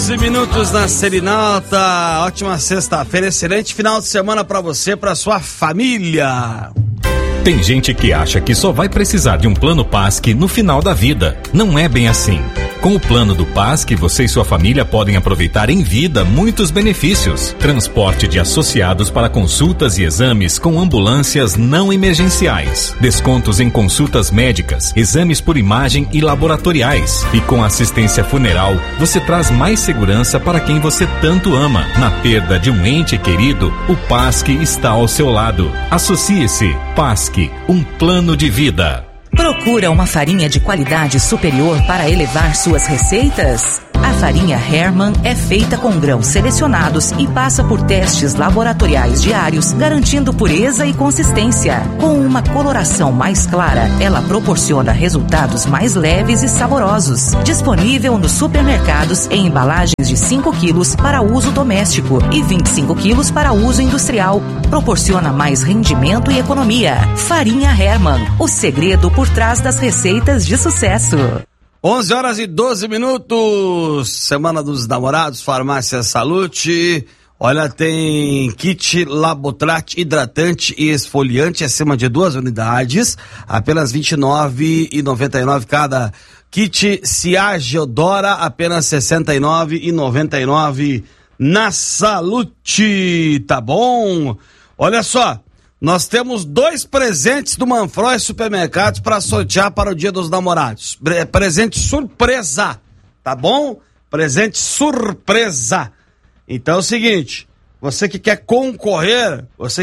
12 minutos na Serenalta. Ótima sexta-feira, excelente final de semana para você, para sua família. Tem gente que acha que só vai precisar de um plano PASC no final da vida. Não é bem assim. Com o plano do PASC, você e sua família podem aproveitar em vida muitos benefícios. Transporte de associados para consultas e exames com ambulâncias não emergenciais. Descontos em consultas médicas, exames por imagem e laboratoriais. E com assistência funeral, você traz mais segurança para quem você tanto ama. Na perda de um ente querido, o PASC está ao seu lado. Associe-se. PASC, um plano de vida. Procura uma farinha de qualidade superior para elevar suas receitas? A farinha Hermann é feita com grãos selecionados e passa por testes laboratoriais diários, garantindo pureza e consistência. Com uma coloração mais clara, ela proporciona resultados mais leves e saborosos. Disponível nos supermercados em embalagens de 5 quilos para uso doméstico e 25 quilos para uso industrial. Proporciona mais rendimento e economia. Farinha Hermann, o segredo por trás das receitas de sucesso. 11 horas e 12 minutos, Semana dos Namorados, Farmácia Salute. Olha, tem kit Labotrate hidratante e esfoliante acima de 2 unidades, apenas R$ 29,99 cada. Kit Ciage Odora, apenas R$ 69,99 na Salute, tá bom? Olha só, nós temos 2 presentes do Manfroy Supermercados para sortear para o Dia dos Namorados. Presente surpresa, tá bom? Presente surpresa. Então é o seguinte, você que quer concorrer,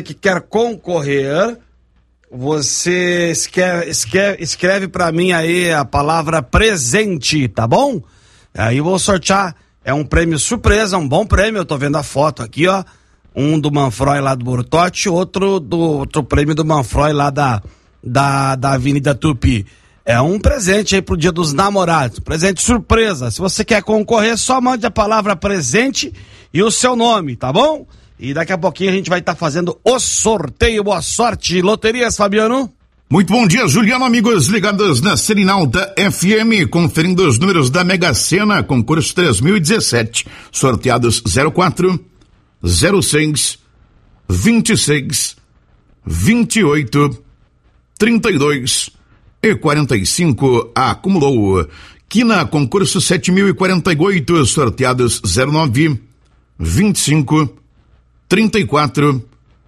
você escreve para mim aí a palavra presente, tá bom? Aí eu vou sortear, é um prêmio surpresa, um bom prêmio, eu tô vendo a foto aqui, ó. Um do Manfroy lá do Bortote, outro prêmio do Manfroy lá da Avenida Tupi. É um presente aí pro Dia dos Namorados, presente surpresa. Se você quer concorrer, só mande a palavra presente e o seu nome, tá bom? E daqui a pouquinho a gente vai estar fazendo o sorteio. Boa sorte, Loterias, Fabiano. Muito bom dia, Juliano, amigos ligados na Serenalta FM, conferindo os números da Mega Sena, concurso 3017, sorteados 04, 06, 26, 28, 32 e 45, acumulou. Quina, concurso 7048, sorteados 09, 25, 34,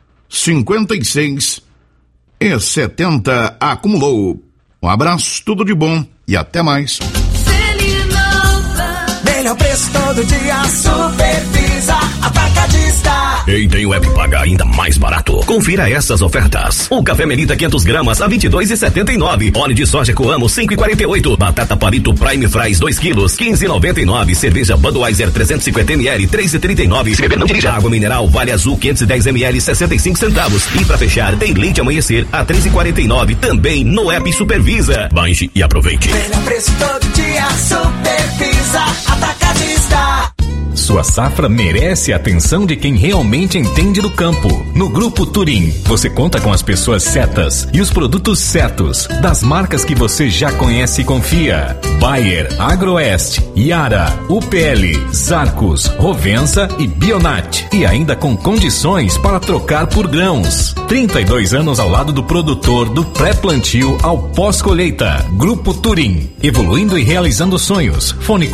56 e 70, acumulou. Um abraço, tudo de bom e até mais. Melhor preço todo dia, Supervisa Atacadista. E tem o app Paga ainda mais barato. Confira essas ofertas. O café Melita 500 gramas a 22,79. Óleo de soja Coamo 5,48. Batata Palito Prime Fries 2 quilos 15,99. Cerveja Budweiser 350 ml 3,39. Se beber não dirija. Água mineral Vale Azul 510 ml 65 centavos. E pra fechar tem leite Amanhecer a 3,49. Também no app Supervisa. Baixe e aproveite. Melhor preço todo dia, Supervisa Atacadista. Sua safra merece a atenção de quem realmente entende do campo. No Grupo Turim, você conta com as pessoas certas e os produtos certos, das marcas que você já conhece e confia. Bayer, Agroeste, Yara, UPL, Zarcos, Rovensa e Bionat. E ainda com condições para trocar por grãos. 32 anos ao lado do produtor, do pré-plantio ao pós-colheita. Grupo Turim, evoluindo e realizando sonhos. Fone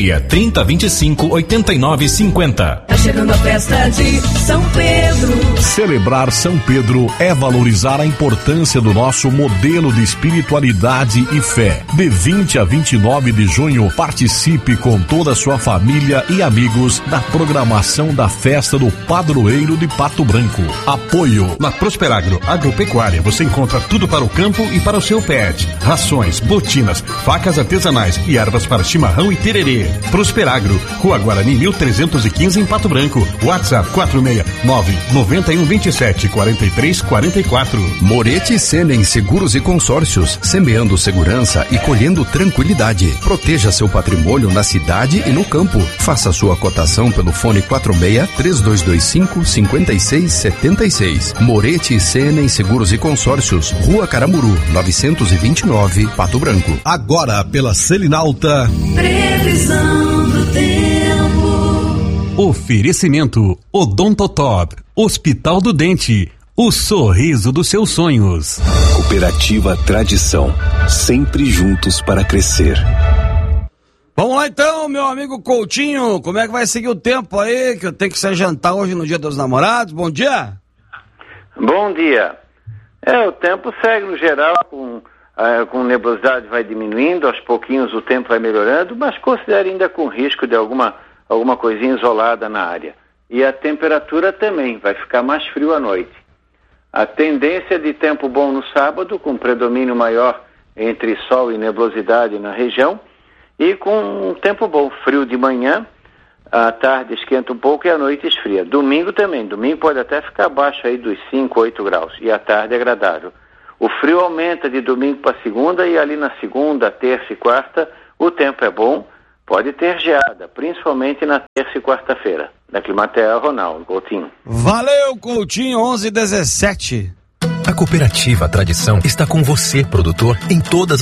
46-3025-8950. Tá chegando a festa de São Pedro. Celebrar São Pedro é valorizar a importância do nosso modelo de espiritualidade e fé. De 20 a 29 de junho, participe com toda a sua família e amigos da programação da festa do Padroeiro de Pato Branco. Apoio. Na Prosperagro Agropecuária você encontra tudo para o campo e para o seu pet. Rações, botinas, facas artesanais e ervas para chimarrão e tererê. Prosperagro, Rua Guarani 1315 em Pato Branco. WhatsApp 469-9127-4344. Moretti Senen Seguros e Consórcios, semeando segurança e colhendo tranquilidade. Proteja seu patrimônio na cidade e no campo. Faça sua cotação pelo fone 46-3225-5676. Moretti Senen Seguros e Consórcios, Rua Caramuru 929, Pato Branco. Agora pela Serenalta. Previsão do tempo. Oferecimento Odontotop, Hospital do Dente, o sorriso dos seus sonhos. Cooperativa Tradição, sempre juntos para crescer. Vamos lá então, meu amigo Coutinho, como é que vai seguir o tempo aí, que eu tenho que sair jantar hoje no Dia dos Namorados? Bom dia! Bom dia! O tempo segue no geral, com nebulosidade vai diminuindo, aos pouquinhos o tempo vai melhorando, mas considere ainda com risco de alguma coisinha isolada na área. E a temperatura também vai ficar mais frio à noite. A tendência de tempo bom no sábado, com predomínio maior entre sol e nebulosidade na região, e com um tempo bom, frio de manhã, à tarde esquenta um pouco e à noite esfria. Domingo também, domingo pode até ficar abaixo aí dos 5, 8 graus, e à tarde é agradável. O frio aumenta de domingo para segunda, e ali na segunda, terça e quarta, o tempo é bom, pode ter geada, principalmente na terça e quarta-feira. Da Climatea, Ronaldo Coutinho. Valeu, Coutinho, 11:17. A Cooperativa Tradição está com você, produtor, em todas